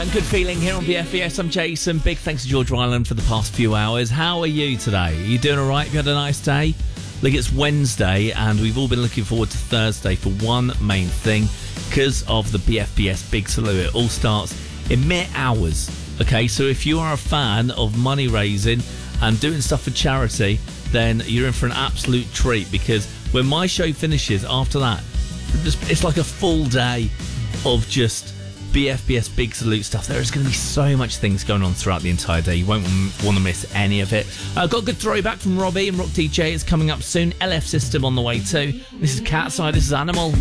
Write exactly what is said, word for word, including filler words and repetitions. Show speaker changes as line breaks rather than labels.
and Good Feeling here on B F B S. I'm Jason. Big thanks to George Ryland for the past few hours. How are you today? Are you doing all right? Have you had a nice day? Look, it's Wednesday, and we've all been looking forward to Thursday for one main thing, because of the B F B S Big Salute. It all starts in mere hours. Okay, so if you are a fan of money raising and doing stuff for charity, then you're in for an absolute treat, because when my show finishes after that, it's like a full day of just B F B S Big Salute stuff. There is going to be so much things going on throughout the entire day. You won't want to miss any of it. Uh, got a good throwback from Robbie, and Rock D J is coming up soon. L F System on the way too. This is Cat's Eye. This is Animal.